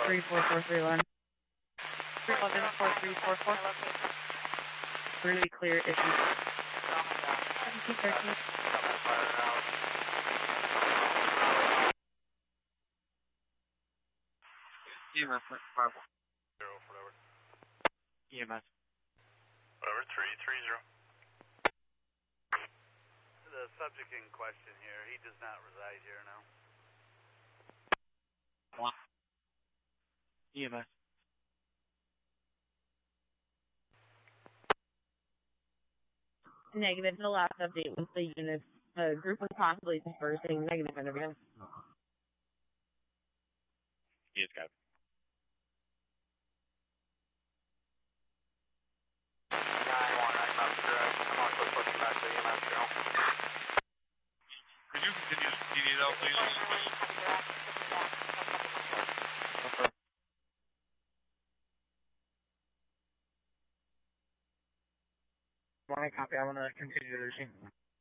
34431. 311-4344. Really clear issue. 1713. EMS, whatever. EMS. Whatever, 330. The subject in question here, he does not reside here now. EMS. Negative. The last update was the unit group was possibly dispersing. Negative interview. Yes, got it. Could you continue to PD it out, please? Okay. My copy, I want to continue the routine.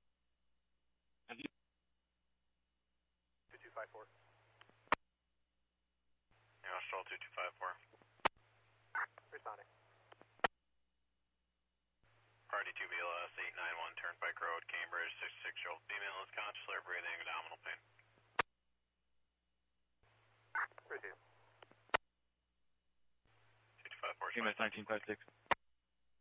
2254. Yeah, Stroll 2254. Responding. Party 2 BLS 891 Turnpike Road, Cambridge, 66-year-old female is conscious or breathing, abdominal pain. Receive. 2254. EMS 1956.